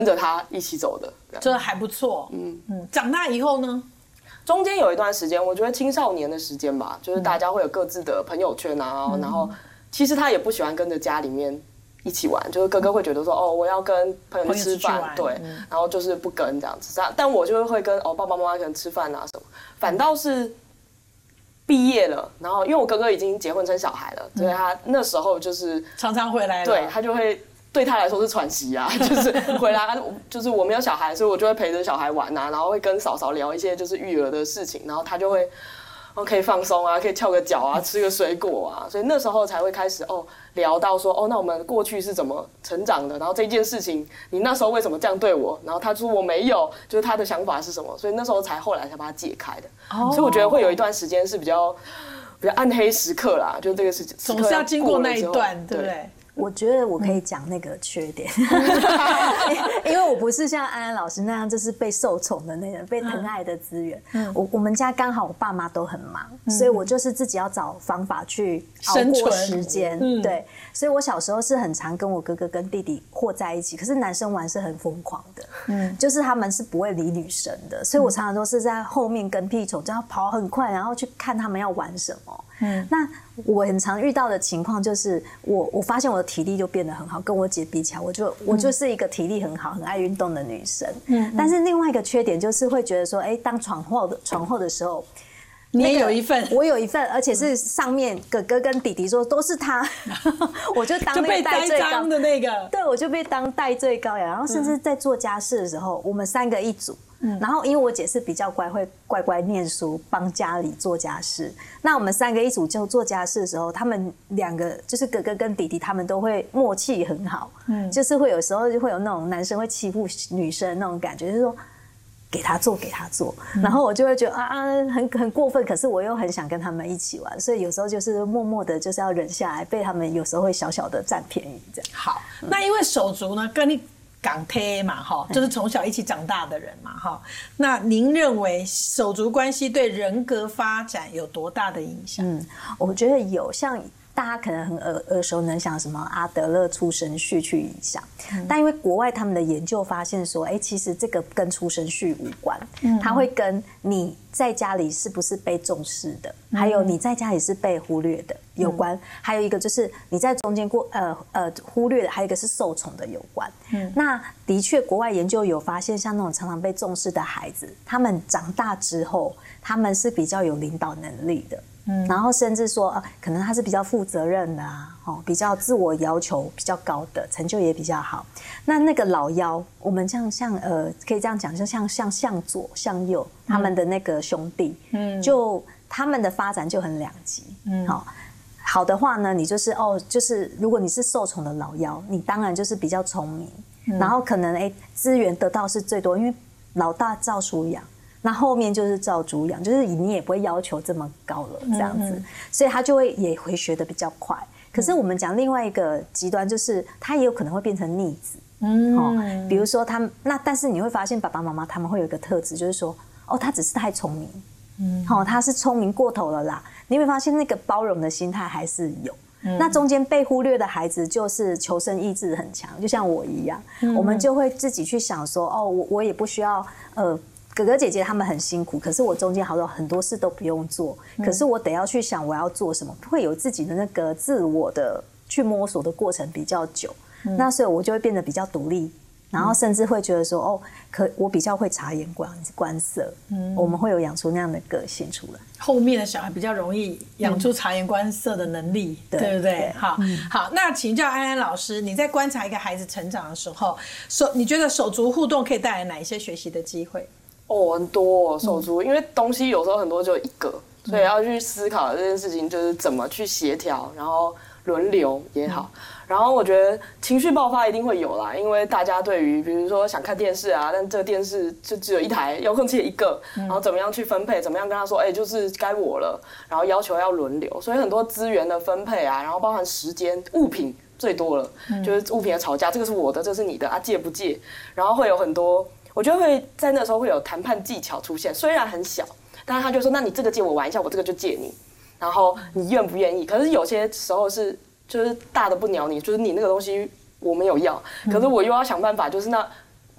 着他一起走的， 这还不错。长大以后呢？ 中间有一段时间，我觉得青少年的时间吧，就是大家会有各自的朋友圈啊，然后其实他也不喜欢跟着家里面一起玩，就是哥哥会觉得说，哦，我要跟朋友去吃饭，对，然后就是不跟这样子，但我就会跟爸爸妈妈可能吃饭啊什么，反倒是毕业了，然后因为我哥哥已经结婚生小孩了，所以他那时候就是常常回来了， 对他就会。对他来说是喘息啊，就是回来，就是我没有小孩，所以我就会陪着小孩玩啊，然后会跟嫂嫂聊一些就是育儿的事情，然后他就会可以放松啊，可以翘个脚啊，吃个水果啊，所以那时候才会开始聊到说那我们过去是怎么成长的，然后这件事情你那时候为什么这样对我，然后他说我没有，就是他的想法是什么，所以那时候后来才把它解开的，所以我觉得会有一段时间是比较暗黑时刻啦，就这个事情总是要经过那一段，对不对？ 我觉得我可以讲那个缺点，因为我不是像安安老师那样，就是被受宠的那个被疼爱的资源。我们家刚好我爸妈都很忙，所以我就是自己要找方法去熬过时间。对，所以我小时候是很常跟我哥哥跟弟弟和在一起，可是男生玩是很疯狂的，就是他们是不会理女生的，所以我常常都是在后面跟屁虫，就要跑很快，然后去看他们要玩什么。那我很常遇到的情况就是，我发现我的体力就变得很好，跟我姐比起来，我就是一个体力很好、很爱运动的女生。但是另外一个缺点就是会觉得说，当闯祸的时候， 你也有一份， 我有一份，而且是上面哥哥跟弟弟说都是他，我就当那个代罪羔的那个， 对，我就被当代罪羔羊。然后甚至在做家事的时候，我们3个一组。然后因为我姐是比较乖，会乖乖念书，帮家里做家事。那我们3个一组就做家事的时候，他们2个就是哥哥跟弟弟，他们都会默契很好。就是会有时候就会有那种男生会欺负女生那种感觉，就是说给他做，给他做。然后我就会觉得很过分，可是我又很想跟他们一起玩，所以有时候就是默默的，就是要忍下来，被他们有时候会小小的占便宜这样。 好，那因为手足呢，跟你港贴嘛，就是从小一起长大的人嘛，那您认为手足关系对人格发展有多大的影响？ 我觉得有，像大家可能很耳熟能详什么阿德勒出生序去影响，但因为国外他们的研究发现说，其实这个跟出生序无关，它会跟你在家里是不是被重视的，还有你在家里是被忽略的有关，还有一个就是你在中间忽略的，还有一个是受宠的有关。那的确国外研究有发现，像那种常常被重视的孩子，他们长大之后，他们是比较有领导能力的。然后甚至说可能他是比较负责任的比较自我要求比较高的，成就也比较好。那个老幺，我们像可以这样讲，就像向左向右他们的那个兄弟，就他们的发展就很两极。好的话呢，你就是就是如果你是受宠的老幺，你当然就是比较聪明，然后可能资源得到是最多，因为老大照书养。那后面就是照猪养，就是你也不会要求这么高了这样子，所以他就也会学得比较快。可是我们讲另外一个极端，就是他也有可能会变成逆子。比如说但是你会发现爸爸妈妈他们会有一个特质，就是说他只是太聪明，他是聪明过头了啦。你会发现那个包容的心态还是有。那中间被忽略的孩子就是求生意志很强，就像我一样，我们就会自己去想说我也不需要哥哥姐姐他们很辛苦，可是我中间很多事都不用做，可是我得要去想我要做什么，会有自己的那个自我的去摸索的过程比较久。那所以我就会变得比较独立，然后甚至会觉得说我比较会察言观色。我们会有养出那样的个性出来。 后面的小孩比较容易养出察言观色的能力，对不对？好，那请教安安老师，你在观察一个孩子成长的时候，你觉得手足互动可以带来哪一些学习的机会？ 很多手足，因为东西有时候很多就一个，所以要去思考这件事情，就是怎么去协调，然后轮流也好。然后我觉得情绪爆发一定会有啦，因为大家对于比如说想看电视啊，但这个电视就只有一台，遥控器一个，然后怎么样去分配，怎么样跟他说，就是该我了，然后要求要轮流，所以很多资源的分配啊，然后包含时间、物品最多了，就是物品的吵架，这个是我的，这是你的借不借，然后会有很多。我觉得会在那时候会有谈判技巧出现，虽然很小，但是他就说，那你这个借我玩一下，我这个就借你，然后你愿不愿意？可是有些时候就是大的不鸟你，就是你那个东西我没有要，可是我又要想办法，就是那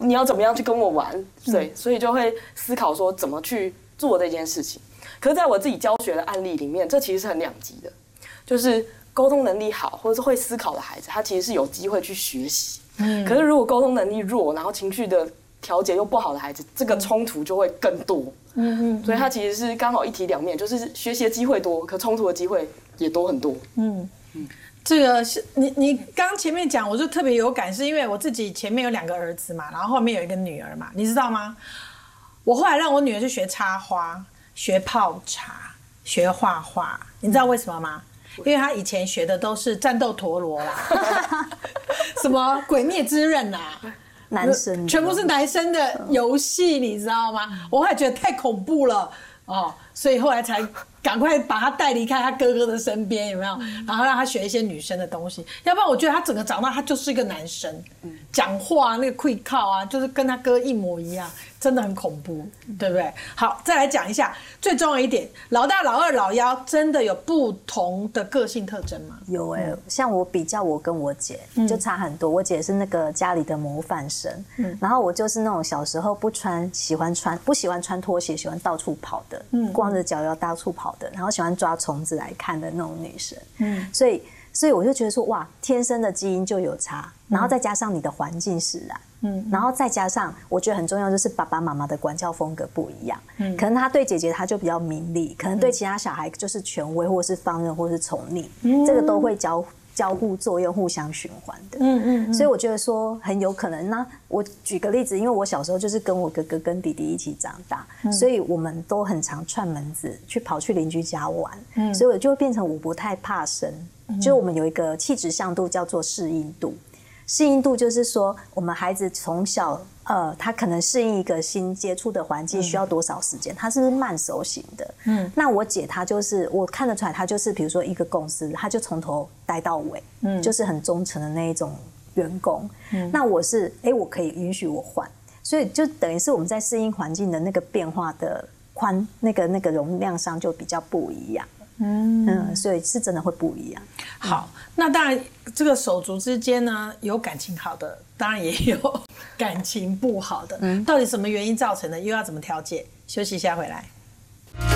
你要怎么样去跟我玩？对，所以就会思考说怎么去做这件事情。可是在我自己教学的案例里面，这其实是很两极的，就是沟通能力好或者是会思考的孩子，他其实是有机会去学习。可是如果沟通能力弱，然后情绪的调节又不好的孩子，这个冲突就会更多。所以它其实是刚好一体两面，就是学习的机会多，可冲突的机会也多很多。 这个是你刚前面讲，我就特别有感，是因为我自己前面有2个儿子嘛，然后后面有一个女儿嘛，你知道吗？我后来让我女儿去学插花、学泡茶、学画画，你知道为什么吗？因为她以前学的都是战斗陀螺啦，什么鬼灭之刃啦。 男生全部是男生的游戏，你知道吗？我还觉得太恐怖了哦，所以后来才赶快把他带离开他哥哥的身边，有没有？然后让他学一些女生的东西，要不然我觉得他整个长大他就是一个男生，讲话那个跪靠啊，就是跟他哥一模一样，真的很恐怖，对不对？好，再来讲一下最重要一点，老大、老二、老幺真的有不同的个性特征吗？ 有像我比较我跟我姐就差很多，我姐是那个家里的模范生，然后我就是那种小时候不喜欢穿拖鞋，喜欢到处跑的，光着脚要到处跑的，然后喜欢抓虫子来看的那种女生，所以我就觉得说，哇，天生的基因就有差，然后再加上你的环境使然，然后再加上我觉得很重要就是爸爸妈妈的管教风格不一样，可能他对姐姐他就比较明理，可能对其他小孩就是权威或是放任或是宠溺，这个都会交互作用、互相循环的。所以我觉得说很有可能。那我举个例子，因为我小时候就是跟我哥哥跟弟弟一起长大，所以我们都很常串门子跑去邻居家玩，所以我就会变成我不太怕生。就我们有一个气质向度叫做适应度。适应度就是说，我们孩子从小他可能适应一个新接触的环境需要多少时间，他是慢熟型的。那我姐她就是我看得出来，她就是比如说一个公司，她就从头待到尾，就是很忠诚的那一种员工。那我是我可以允许我换，所以就等于是我们在适应环境的那个变化的那个容量上就比较不一样。所以是真的会不一样。 好，那当然这个手足之间呢，有感情好的，当然也有感情不好的。到底什么原因造成的，又要怎么调节？休息一下回来。